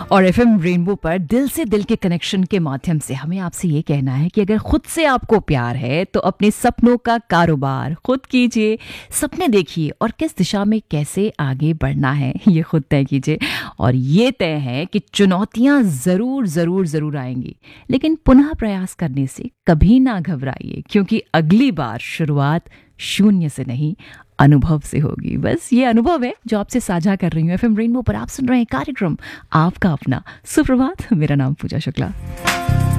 और FM rainbow पर दिल से दिल के कनेक्शन के माध्यम से हमें आपसे ये कहना है कि अगर खुद से आपको प्यार है तो अपने सपनों का कारोबार खुद कीजिए, सपने देखिए और किस दिशा में कैसे आगे बढ़ना है ये खुद तय कीजिए। और ये तय है कि चुनौतियां ज़रूर ज़रूर ज़रूर आएंगी, लेकिन पुनः प्रयास करने से कभी ना घबराइए, क्योंकि अगली बार शुरुआत शून्य से नहीं, अनुभव से होगी। बस ये अनुभव है जो आपसे साझा कर रही हूँ। एफएम रेनबो पर आप सुन रहे हैं कार्यक्रम आपका अपना सुप्रभात। मेरा नाम पूजा शुक्ला।